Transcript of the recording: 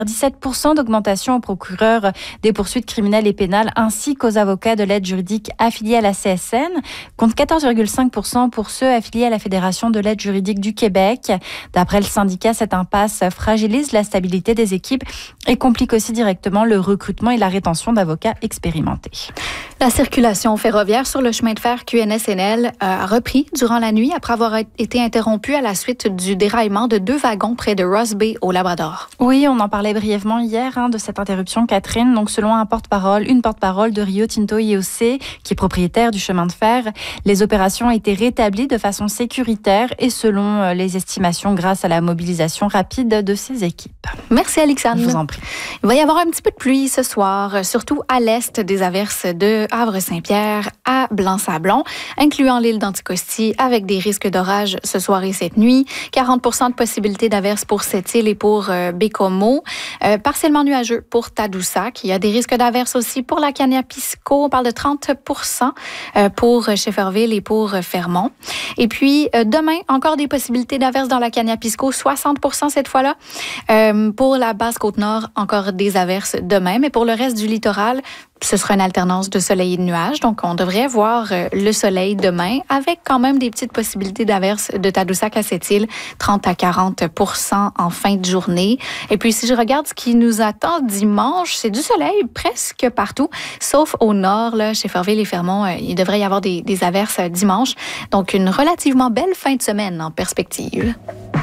17% d'augmentation aux procureurs des poursuites criminelles et pénales ainsi qu'aux avocats de l'aide juridique affiliés à la CSN, contre 14,5% pour ceux affiliés à la Fédération de l'aide juridique du Québec. D'après le syndicat, cette impasse fragilise la stabilité des équipes et complique aussi directement le recrutement et la rétention d'avocats expérimentés. La circulation ferroviaire sur le chemin de fer QNS-NL a repris durant la nuit après avoir été interrompue à la suite du déraillement de 2 wagons près de Ross Bay au Labrador. Oui, on en parlait brièvement hier de cette interruption, Catherine. Donc, selon une porte-parole de Rio Tinto IOC, qui est propriétaire du chemin de fer, les opérations ont été rétablies de façon sécuritaire et selon les estimations grâce à la mobilisation rapide de ses équipes. Merci Alexandre. Je vous en prie. Il va y avoir un petit peu de pluie ce soir, surtout à l'est, des averses de Havre-Saint-Pierre à Blanc-Sablon, incluant l'île d'Anticosti avec des risques d'orage ce soir et cette nuit. 40% de possibilité d'averses pour cette île et pour Bécomo. Partiellement nuageux pour Tadoussac. Il y a des risques d'averses aussi pour la Kaniapisco. On parle de 30% pour Shefferville et pour Fermont. Et puis, demain, encore des possibilités d'averses dans la Kaniapisco, 60% cette fois-là. Pour la Basse-Côte-Nord, encore des averses demain. Mais pour le reste du littoral, ce sera une alternance de soleil et de nuages. Donc, on devrait voir le soleil demain avec quand même des petites possibilités d'averses de Tadoussac à cette île, 30 à 40% en fin de journée. Et puis, si je regarde ce qui nous attend dimanche, c'est du soleil presque partout, sauf au nord, là, chez Shefferville et Fermont. Il devrait y avoir des averses dimanche. Donc, une relativement belle fin de semaine en perspective.